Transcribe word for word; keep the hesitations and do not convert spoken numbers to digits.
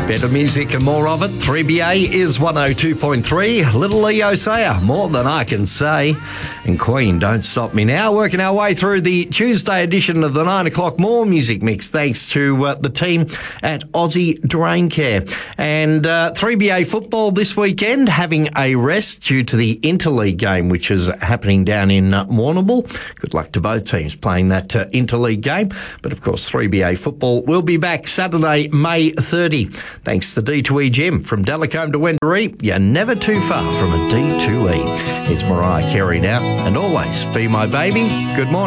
Better music and more of it. three B A is one oh two point three. Little Leo Sayer, more than I can say. And Queen, Don't Stop Me Now. Working our way through the Tuesday edition of the nine o'clock More Music Mix, thanks to uh, the team at Aussie Drain Care. And uh, three B A football this weekend having a rest due to the Interleague game, which is happening down in uh, Warrnambool. Good luck to both teams playing that uh, Interleague game. But of course, three B A football will be back Saturday, May thirtieth. Thanks to D two E Gym. From Delacombe to Wendouree, you're never too far from a D two E. Here's Mariah Carey now, and always be my baby. Good morning.